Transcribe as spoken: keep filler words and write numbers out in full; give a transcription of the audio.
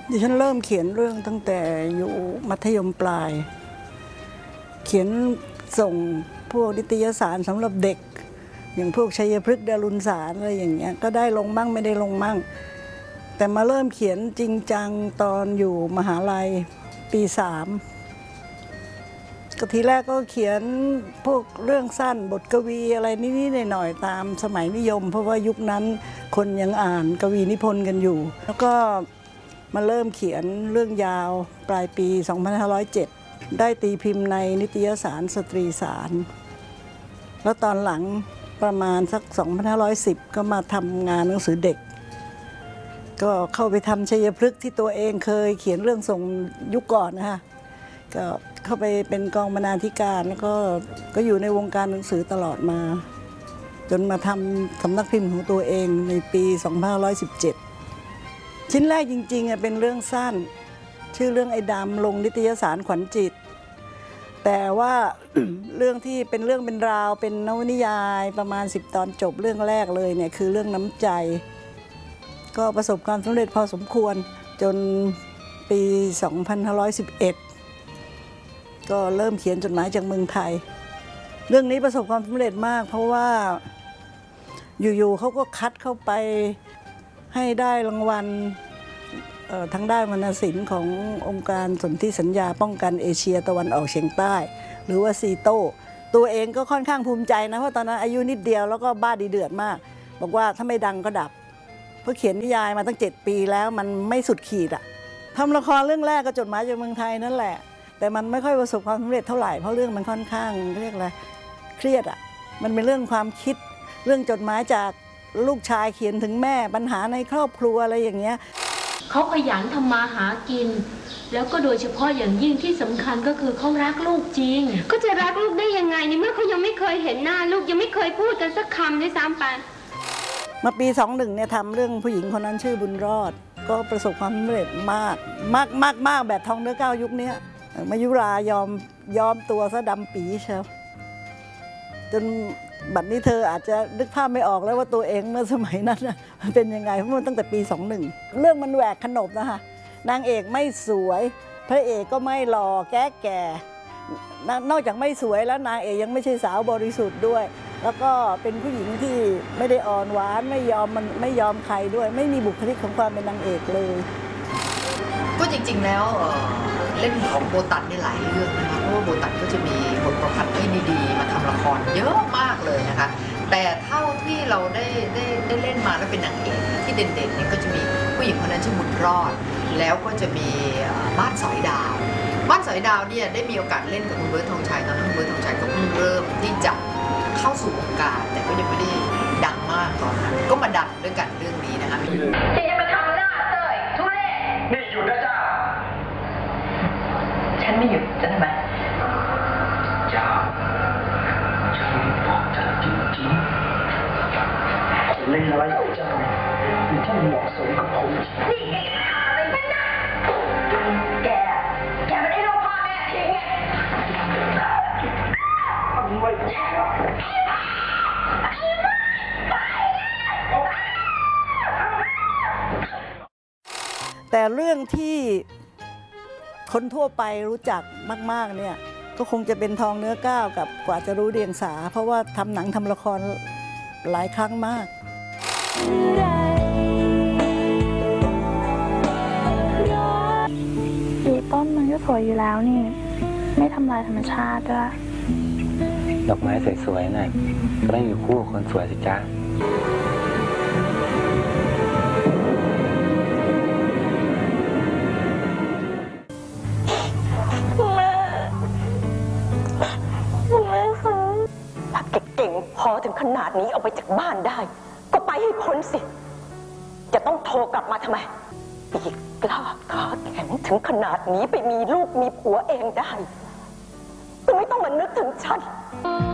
ดิฉันเริ่มเขียนเรื่องตั้งแต่อยู่มัธยมปลายเขียนส่งพวกนิตยสารสำหรับเด็กอย่างพวกชัยพฤกษ์ดารุณสารอะไรอย่างเงี้ยก็ได้ลงบ้างไม่ได้ลงบ้างแต่มาเริ่มเขียนจริงจังตอนอยู่มหาลัยปีสามก็ทีแรกก็เขียนพวกเรื่องสั้นบทกวีอะไรนิดๆหน่อยๆตามสมัยนิยมเพราะว่ายุคนั้นคนยังอ่านกวีนิพนธ์กันอยู่แล้วก็มาเริ่มเขียนเรื่องยาวปลายปีสองพันห้าร้อยเจ็ดได้ตีพิมพ์ในนิตยสารสตรีสารแล้วตอนหลังประมาณสักสองพันห้าร้อยสิบก็มาทำงานหนังสือเด็กก็เข้าไปทำชัยพฤกษ์ที่ตัวเองเคยเขียนเรื่องส่งยุคก่อนนะคะก็เข้าไปเป็นกองบรรณาธิการแล้วก็ก็อยู่ในวงการหนังสือตลอดมาจนมาทำสำนักพิมพ์ของตัวเองในปีสองพันห้าร้อยสิบเจ็ดชิ้นแรกจริงๆเป็นเรื่องสั้นชื่อเรื่องไอ้ดำลงนิตยสารขวัญจิตแต่ว่า เรื่องที่เป็นเรื่องเป็นราวเป็นนวนิยายประมาณสิบตอนจบเรื่องแรกเลยเนี่ยคือเรื่องน้ำใจก็ประสบความสำเร็จพอสมควรจนปีสองพันห้าร้อยสิบเอ็ดก็เริ่มเขียนจดหมายจากเมืองไทยเรื่องนี้ประสบความสำเร็จมากเพราะว่าอยู่ๆเขาก็คัดเข้าไปให้ได้รางวัลทางด้านวรรณศิลป์ขององค์การสนธิสัญญาป้องกันเอเชียตะวันออกเฉียงใต้หรือว่าซีโต้ตัวเองก็ค่อนข้างภูมิใจนะเพราะตอนนั้นอายุนิดเดียวแล้วก็บ้าดีเดือดมากบอกว่าถ้าไม่ดังก็ดับเพราะเขียนนิยายมาตั้งเจ็ดปีแล้วมันไม่สุดขีดอะทำละครเรื่องแรกก็จดหมายจากเมืองไทยนั่นแหละแต่มันไม่ค่อยประสบความสำเร็จเท่าไหร่เพราะเรื่องมันค่อนข้างเรียกอะไรเครียดอะมันเป็นเรื่องความคิดเรื่องจดหมายจากลูกชายเขียนถึงแม่ปัญหาในครอบครัวอะไรอย่างเงี้ยเขาขยันทำมาหากินแล้วก็โดยเฉพาะอย่างยิ่งที่สำคัญก็คือเขารักลูกจริงก็จะรักลูกได้ยังไงในเมื่อเขายังไม่เคยเห็นหน้าลูกยังไม่เคยพูดกันสักคำด้วยซ้ำไปมาปีสองหนึ่งเนี่ยทำเรื่องผู้หญิงคนนั้นชื่อบุญรอดก็ประสบความสำเร็จมากมากมากมากแบบทองเนื้อก้าวยุคนี้มายุรายอมยอมตัวซะดำปีเชียวจนบัดนี้เธออาจจะนึกภาพไม่ออกแล้วว่าตัวเองเมื่อสมัยนั้นมันเป็นยังไงเพราะมันตั้งแต่ปีสองหนึ่งเรื่องมันแหวกขนบนะคะนางเอกไม่สวยพระเอกก็ไม่หล่อแก่แก่นอกจากไม่สวยแล้วนางเอกยังไม่ใช่สาวบริสุทธิ์ด้วยแล้วก็เป็นผู้หญิงที่ไม่ได้อ่อนหวานไม่ยอมมันไม่ยอมใครด้วยไม่มีบุคลิกของความเป็นนางเอกเลยก็จริงๆแล้วเล่นของโบตันในหลายเรื่องนะคะเพราะว่าโบตันก็จะมีบทประพันธ์ที่ดีๆมาทำละครเยอะมากเลยนะคะแต่เท่าที่เราได้ได้ได้เล่นมาแล้วเป็นนางเอกที่เด่นๆเนี่ยก็จะมีผู้หญิงคนนั้นชื่อบุญรอดแล้วก็จะมีบ้านสอยดาวบ้านสอยดาวเนี่ยได้มีโอกาสเล่นกับคุณเบิร์ตธงชัยตอนนั้นคุณเบิร์ตธงชัยก็เพิ่งเริ่มที่จะเข้าสู่วงการแต่ก็ยังไม่ได้ดังมากตอนนั้นก็มาดังด้วยกันเรื่องนี้นะคะจะมาทำหน้าเตยทุเรศนี่หยุดนะจ้าฉันไม่หยุดจะทำไมจ้าฉันบอกเธอจริงๆคนเล่นอะไรของเจ้าที่ที่เหมาะสมกับผมนี่ไงอะไรกันนะแกแกไม่ได้รู้พ่อแม่ทิ้งไงทำไมแกแต่เรื่องที่คนทั่วไปรู้จักมากๆเนี่ยก็คงจะเป็นทองเนื้อก้าวกับกว่าจะรู้เดียงสาเพราะว่าทำหนังทำละครหลายครั้งมากดูต้นมันก็สวยอยู่แล้วนี่ไม่ทำลายธรรมชาติด้วยดอกไม้สวยๆหน่อยก็ต้องอยู่คู่กับคนสวยสิจ๊ะเก่งพอถึงขนาดนี้เอาไปจากบ้านได้ก็ไปให้พ้นสิจะต้องโทรกลับมาทำไมปีกกล้าขาแข็งถึงขนาดนี้ไปมีลูกมีผัวเองได้ก็ไม่ต้องมานึกถึงฉัน